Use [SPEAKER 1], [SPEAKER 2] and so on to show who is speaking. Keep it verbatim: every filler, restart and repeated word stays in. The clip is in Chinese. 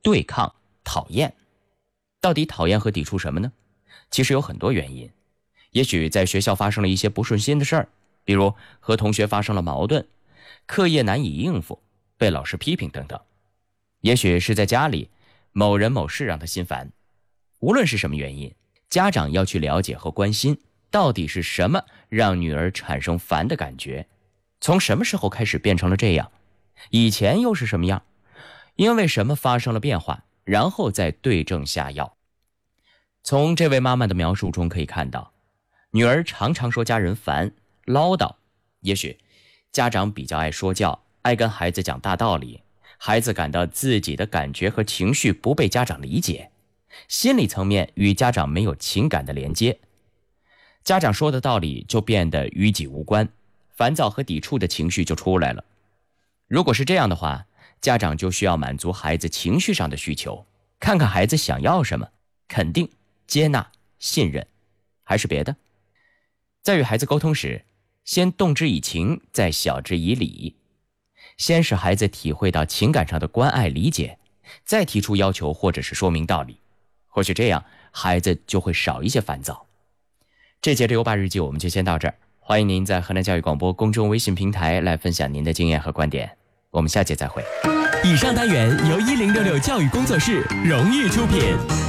[SPEAKER 1] 对抗、讨厌。到底讨厌和抵触什么呢？其实有很多原因。也许在学校发生了一些不顺心的事儿，比如和同学发生了矛盾，课业难以应付，被老师批评等等。也许是在家里，某人某事让他心烦。无论是什么原因，家长要去了解和关心，到底是什么让女儿产生烦的感觉，从什么时候开始变成了这样，以前又是什么样，因为什么发生了变化，然后再对症下药。从这位妈妈的描述中可以看到，女儿常常说家人烦、唠叨。也许家长比较爱说教，爱跟孩子讲大道理，孩子感到自己的感觉和情绪不被家长理解，心理层面与家长没有情感的连接，家长说的道理就变得与己无关，烦躁和抵触的情绪就出来了。如果是这样的话，家长就需要满足孩子情绪上的需求，看看孩子想要什么，肯定、接纳、信任，还是别的。在与孩子沟通时，先动之以情，再晓之以理，先使孩子体会到情感上的关爱理解，再提出要求或者是说明道理，或许这样孩子就会少一些烦躁。这节的优爸日记我们就先到这儿，欢迎您在河南教育广播公众微信平台来分享您的经验和观点，我们下节再会。
[SPEAKER 2] 以上单元由一零六六教育工作室荣誉出品。